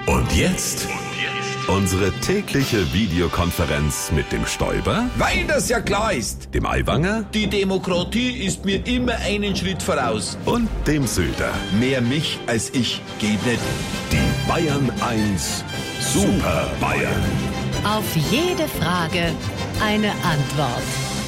Und jetzt unsere tägliche Videokonferenz mit dem Stoiber, Weil das ja klar ist. dem Aiwanger Die Demokratie ist mir immer einen Schritt voraus. und dem Söder. Mehr mich als ich geht nicht. Die Bayern 1 Super Bayern. Auf jede Frage eine Antwort.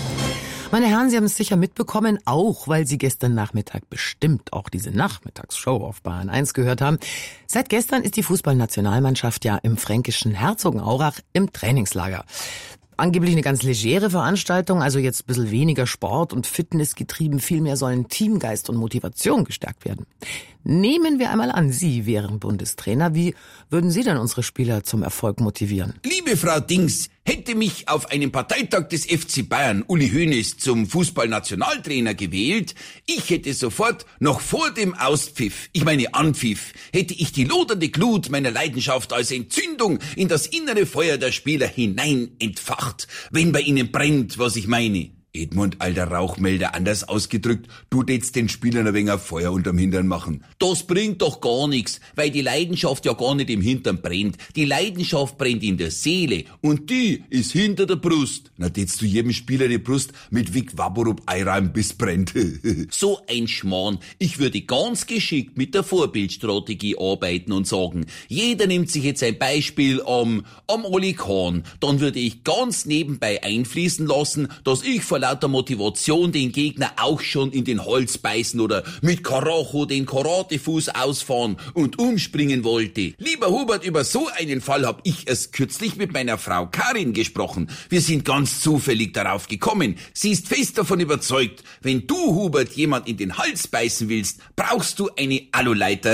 Meine Herren, Sie haben es sicher mitbekommen, auch weil Sie gestern Nachmittag bestimmt auch diese Nachmittagsshow auf Bayern 1 gehört haben. Seit gestern ist die Fußballnationalmannschaft ja im fränkischen Herzogenaurach im Trainingslager. Angeblich eine ganz legere Veranstaltung, also jetzt ein bisschen weniger Sport und Fitness getrieben, vielmehr sollen Teamgeist und Motivation gestärkt werden. Nehmen wir einmal an, Sie wären Bundestrainer. Wie würden Sie denn unsere Spieler zum Erfolg motivieren? Liebe Frau Dings, hätte mich auf einem Parteitag des FC Bayern Uli Hoeneß zum Fußballnationaltrainer gewählt, ich hätte sofort, noch vor dem Auspfiff, Anpfiff, hätte ich die lodernde Glut meiner Leidenschaft als Entzündung in das innere Feuer der Spieler hinein entfacht, wenn bei ihnen brennt, was ich meine. Edmund, alter Rauchmelder, anders ausgedrückt, du tätst den Spielern ein wenig Feuer unterm Hintern machen. Das bringt doch gar nichts, weil die Leidenschaft ja gar nicht im Hintern brennt. Die Leidenschaft brennt in der Seele und die ist hinter der Brust. Na, tätst du jedem Spieler die Brust mit Vic Vaporub einreiben, bis brennt. So ein Schmarrn. Ich würde ganz geschickt mit der Vorbildstrategie arbeiten und sagen, jeder nimmt sich jetzt ein Beispiel am Oli Kahn. Dann würde ich ganz nebenbei einfließen lassen, dass ich vor lauter Motivation den Gegner auch schon in den Hals beißen oder mit Karacho den Karatefuß ausfahren und umspringen wollte. Lieber Hubert, über so einen Fall hab ich erst kürzlich mit meiner Frau Karin gesprochen. Wir sind ganz zufällig darauf gekommen. Sie ist fest davon überzeugt, wenn du, Hubert, jemand in den Hals beißen willst, brauchst du eine Aluleiter.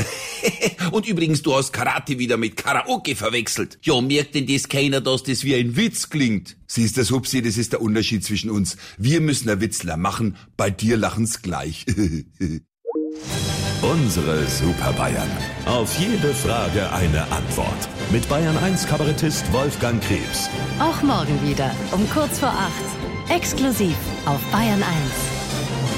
Und übrigens, du hast Karate wieder mit Karaoke verwechselt. Ja, merkt denn das keiner, dass das wie ein Witz klingt? Siehst du, Hupsi, das ist der Unterschied zwischen uns. Wir müssen ein Witzler machen, bei dir lachen's gleich. Unsere Super Bayern. Auf jede Frage eine Antwort. Mit Bayern 1 Kabarettist Wolfgang Krebs. Auch morgen wieder um kurz vor 8. Exklusiv auf Bayern 1.